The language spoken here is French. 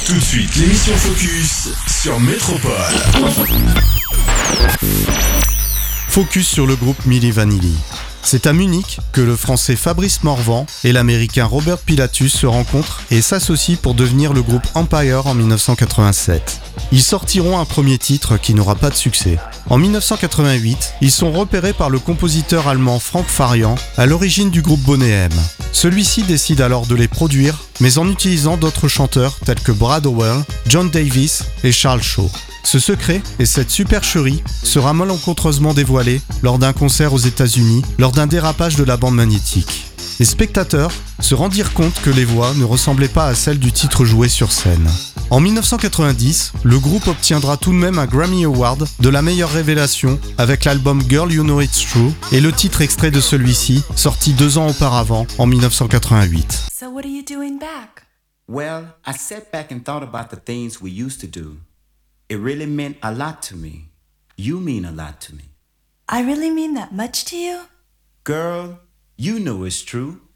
Tout de suite, l'émission Focus sur Métropole. Focus sur le groupe Milli Vanilli. C'est à Munich que le français Fabrice Morvan et l'américain Robert Pilatus se rencontrent et s'associent pour devenir le groupe Empire en 1987. Ils sortiront un premier titre qui n'aura pas de succès. En 1988, ils sont repérés par le compositeur allemand Frank Farian, à l'origine du groupe Boney M. Celui-ci décide alors de les produire, mais en utilisant d'autres chanteurs tels que Brad Howell, John Davis et Charles Shaw. Ce secret et cette supercherie sera malencontreusement dévoilé lors d'un concert aux États-Unis, lors d'un dérapage de la bande magnétique. Les spectateurs se rendirent compte que les voix ne ressemblaient pas à celles du titre joué sur scène. En 1990, le groupe obtiendra tout de même un Grammy Award de la meilleure révélation avec l'album Girl You Know It's True et le titre extrait de celui-ci, sorti 2 ans auparavant, en 1988. So what are you doing back? Well, I sat back and thought about the things we used to do. It really meant a lot to me. You mean a lot to me. I really mean that much to you? Girl, you know it's true.